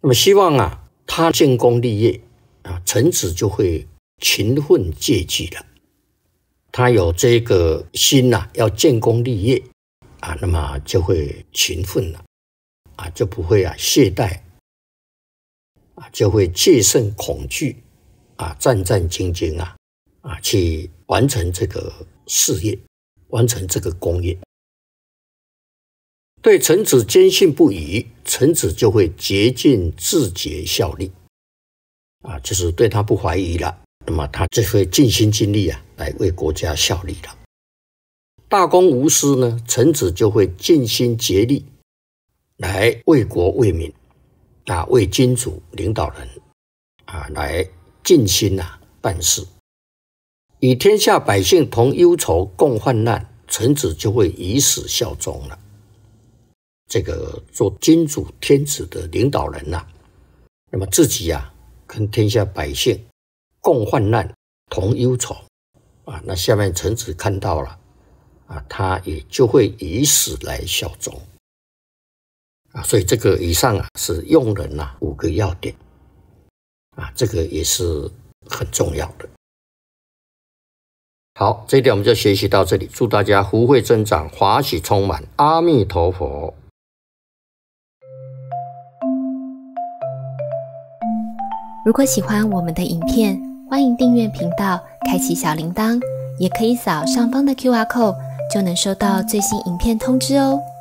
那么希望啊，他建功立业啊，臣子就会勤奋戒济了。他有这个心啊，要建功立业啊，那么就会勤奋了啊，就不会啊懈怠啊，就会戒慎恐惧啊，战战兢兢啊，去完成这个事业，完成这个功业。对臣子坚信不疑，臣子就会竭尽自节效力啊，就是对他不怀疑了，那么他就会尽心尽力啊，来为国家效力了。大公无私呢，臣子就会尽心竭力来为国为民啊，为君主领导人啊，来尽心办事。与天下百姓同忧愁共患难，臣子就会以死效忠了。这个做君主天子的领导人那么自己跟天下百姓共患难同忧愁啊，那下面臣子看到了啊，他也就会以死来效忠啊。所以这个以上是用人5个要点啊，这个也是很重要的。好，这一点我们就学习到这里，祝大家福慧增长，华喜充满，阿弥陀佛。 如果喜欢我们的影片，欢迎订阅频道，开启小铃铛，也可以扫上方的 QR code，就能收到最新影片通知哦。